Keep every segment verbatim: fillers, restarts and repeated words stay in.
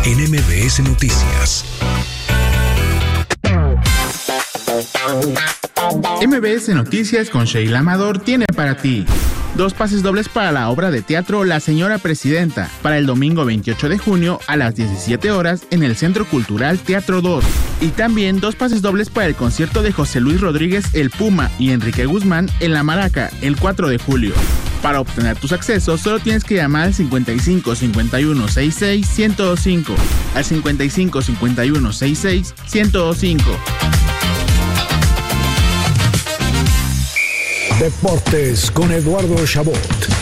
en M B S Noticias. M B S Noticias con Sheila Amador tiene para ti dos pases dobles para la obra de teatro La Señora Presidenta, para el domingo veintiocho de junio a las diecisiete horas en el Centro Cultural Teatro dos. Y también dos pases dobles para el concierto de José Luis Rodríguez El Puma y Enrique Guzmán en La Maraca el cuatro de julio. Para obtener tus accesos solo tienes que llamar al cincuenta y cinco cincuenta y uno sesenta y seis ciento veinticinco, al cincuenta y cinco cincuenta y uno sesenta y seis ciento veinticinco. Deportes con Eduardo Chabot.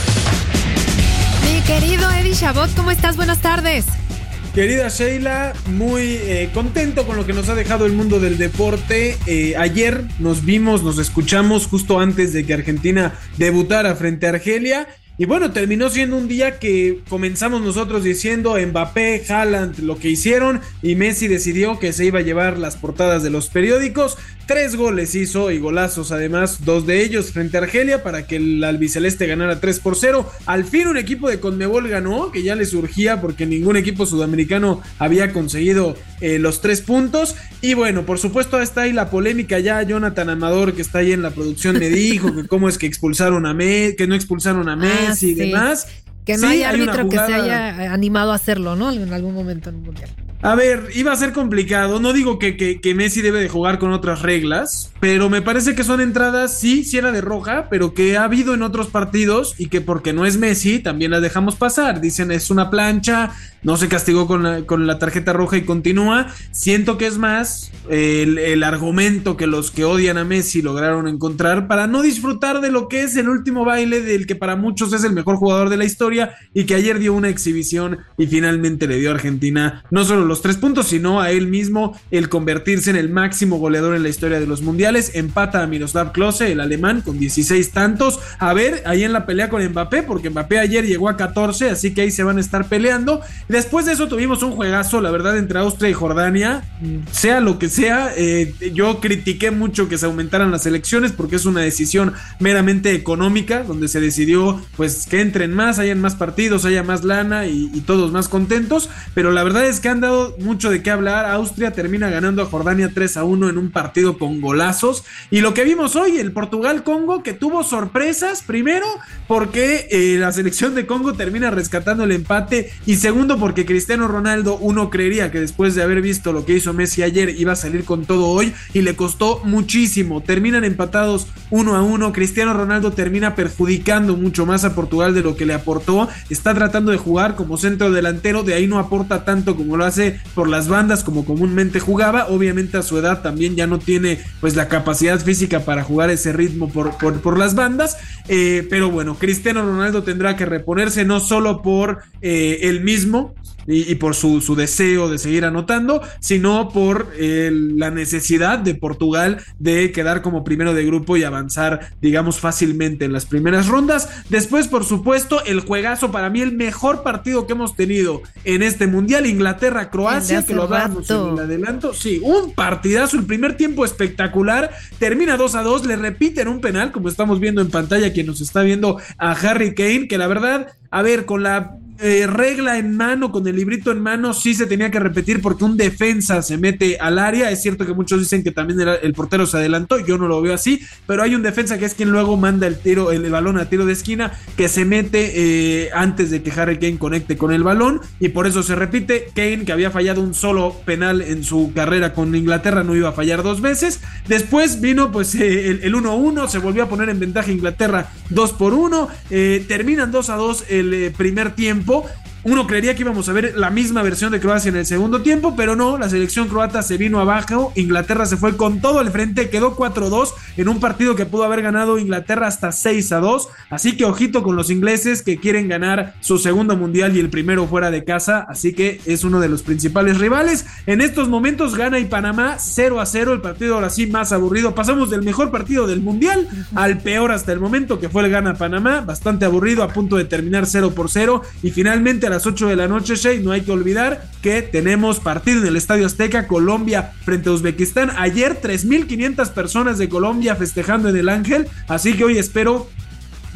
Mi querido Eddie Chabot, ¿cómo estás? Buenas tardes. Querida Sheila, muy eh, contento con lo que nos ha dejado el mundo del deporte. Eh, ayer nos vimos, nos escuchamos justo antes de que Argentina debutara frente a Argelia. Y bueno, terminó siendo un día que comenzamos nosotros diciendo Mbappé, Haaland, lo que hicieron, y Messi decidió que se iba a llevar las portadas de los periódicos. Tres goles hizo y golazos además, dos de ellos frente a Argelia para que el albiceleste ganara tres por cero. Al fin un equipo de Conmebol ganó, que ya le surgía porque ningún equipo sudamericano había conseguido eh, los tres puntos. Y bueno, por supuesto está ahí la polémica ya. Jonathan Amador, que está ahí en la producción, me dijo que cómo es que expulsaron a Messi, que no expulsaron a Messi. Ah, sí. Y demás. Que no sí, hay árbitro hay que jugada... se haya animado a hacerlo, ¿no? En algún momento en el Mundial. A ver, iba a ser complicado. No digo que, que, que Messi debe de jugar con otras reglas, pero me parece que son entradas, sí, sí era de roja, pero que ha habido en otros partidos y que porque no es Messi, también las dejamos pasar. Dicen es una plancha, no se castigó con la, con la tarjeta roja y continúa. Siento que es más eh, el, el argumento que los que odian a Messi lograron encontrar para no disfrutar de lo que es el último baile del que para muchos es el mejor jugador de la historia y que ayer dio una exhibición y finalmente le dio a Argentina no solo los tres puntos, sino a él mismo el convertirse en el máximo goleador en la historia de los mundiales. Empata a Miroslav Klose, el alemán, con dieciséis tantos. A ver, ahí en la pelea con Mbappé, porque Mbappé ayer llegó a catorce, así que ahí se van a estar peleando. Después de eso tuvimos un juegazo, la verdad, entre Austria y Jordania. Sea lo que sea, eh, yo critiqué mucho que se aumentaran las elecciones porque es una decisión meramente económica, donde se decidió pues que entren más, hayan más partidos, haya más lana y, y todos más contentos, pero la verdad es que han dado mucho de qué hablar. Austria termina ganando a Jordania tres a uno en un partido con golazos, y lo que vimos hoy, el Portugal-Congo, que tuvo sorpresas, primero porque eh, la selección de Congo termina rescatando el empate, y segundo porque Cristiano Ronaldo, uno creería que después de haber visto lo que hizo Messi ayer iba a salir con todo hoy, y le costó muchísimo. Terminan empatados uno a uno. Cristiano Ronaldo termina perjudicando mucho más a Portugal de lo que le aportó. Está tratando de jugar como centro delantero, de ahí no aporta tanto como lo hace por las bandas como comúnmente jugaba. Obviamente a su edad también ya no tiene pues la capacidad física para jugar ese ritmo por, por, por las bandas, eh, pero bueno, Cristiano Ronaldo tendrá que reponerse, no solo por eh, él mismo y, y por su, su deseo de seguir anotando, sino por eh, la necesidad de Portugal de quedar como primero de grupo y avanzar, digamos, fácilmente en las primeras rondas. Después, por supuesto, el juegazo, para mí el mejor partido que hemos tenido en este mundial, Inglaterra-Croacia, que lo hablábamos en el adelanto. Sí, un partidazo, el primer tiempo espectacular, termina dos a dos, le repiten un penal, como estamos viendo en pantalla quien nos está viendo, a Harry Kane, que la verdad, a ver, con la Eh, regla en mano, con el librito en mano, sí se tenía que repetir porque un defensa se mete al área. Es cierto que muchos dicen que también era, el portero se adelantó, yo no lo veo así, pero hay un defensa que es quien luego manda el tiro, el, el balón a tiro de esquina, que se mete eh, antes de que Harry Kane conecte con el balón, y por eso se repite. Kane, que había fallado un solo penal en su carrera con Inglaterra, no iba a fallar dos veces. Después vino pues eh, el, el uno a uno, se volvió a poner en ventaja Inglaterra dos por uno, eh, terminan dos a dos el eh, primer tiempo. Uno creería que íbamos a ver la misma versión de Croacia en el segundo tiempo, pero no, la selección croata se vino abajo, Inglaterra se fue con todo al frente, quedó cuatro a dos en un partido que pudo haber ganado Inglaterra hasta seis a dos, así que ojito con los ingleses que quieren ganar su segundo mundial y el primero fuera de casa, así que es uno de los principales rivales. En estos momentos Ghana y Panamá cero a cero, el partido ahora sí más aburrido. Pasamos del mejor partido del mundial al peor hasta el momento, que fue el Ghana-Panamá, bastante aburrido, a punto de terminar cero por cero, y finalmente a las ocho de la noche, Shea, no hay que olvidar que tenemos partido en el Estadio Azteca, Colombia frente a Uzbekistán. Ayer tres mil quinientas personas de Colombia festejando en el Ángel, así que hoy espero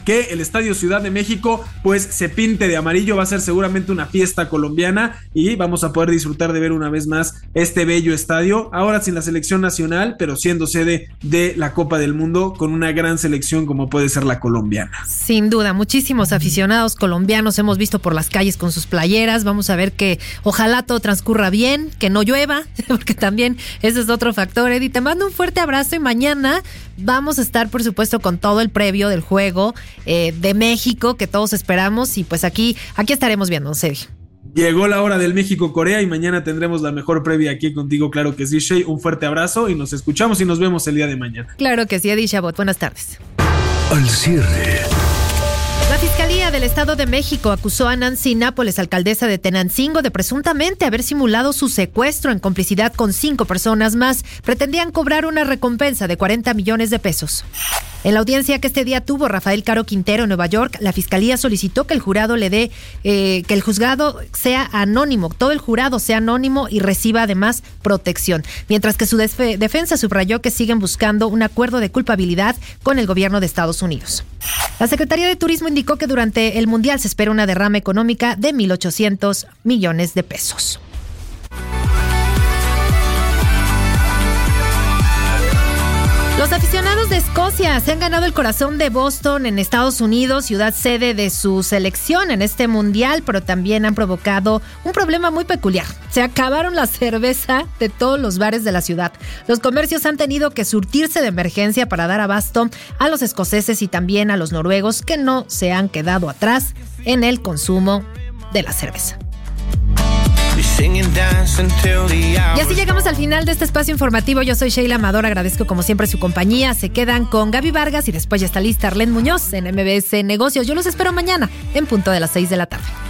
que el Estadio Ciudad de México pues se pinte de amarillo. Va a ser seguramente una fiesta colombiana y vamos a poder disfrutar de ver una vez más este bello estadio, ahora sin la selección nacional, pero siendo sede de la Copa del Mundo, con una gran selección como puede ser la colombiana. Sin duda, muchísimos aficionados colombianos hemos visto por las calles con sus playeras. Vamos a ver que ojalá todo transcurra bien, que no llueva, porque también ese es otro factor. Eddie, te mando un fuerte abrazo y mañana vamos a estar, por supuesto, con todo el previo del juego eh, de México que todos esperamos, y pues aquí, aquí estaremos viendo, Eddie. Llegó la hora del México-Corea y mañana tendremos la mejor previa aquí contigo, claro que sí, Shey. Un fuerte abrazo y nos escuchamos y nos vemos el día de mañana. Claro que sí, Eddie Chabot. Buenas tardes. Al cierre. La Fiscalía del Estado de México acusó a Nancy Nápoles, alcaldesa de Tenancingo, de presuntamente haber simulado su secuestro en complicidad con cinco personas más. Pretendían cobrar una recompensa de cuarenta millones de pesos. En la audiencia que este día tuvo Rafael Caro Quintero en Nueva York, la Fiscalía solicitó que el jurado le dé, eh, que el juzgado sea anónimo, todo el jurado sea anónimo y reciba además protección. Mientras que su def- defensa subrayó que siguen buscando un acuerdo de culpabilidad con el gobierno de Estados Unidos. La Secretaría de Turismo indicó que durante el Mundial se espera una derrama económica de mil ochocientos millones de pesos. Los aficionados de Escocia se han ganado el corazón de Boston en Estados Unidos, ciudad sede de su selección en este mundial, pero también han provocado un problema muy peculiar. Se acabaron la cerveza de todos los bares de la ciudad. Los comercios han tenido que surtirse de emergencia para dar abasto a los escoceses y también a los noruegos, que no se han quedado atrás en el consumo de la cerveza. Y así llegamos al final de este espacio informativo. Yo soy Sheila Amador, agradezco como siempre su compañía. Se quedan con Gaby Vargas y después ya está lista Arlene Muñoz en M B S Negocios. Yo los espero mañana en punto de las seis de la tarde.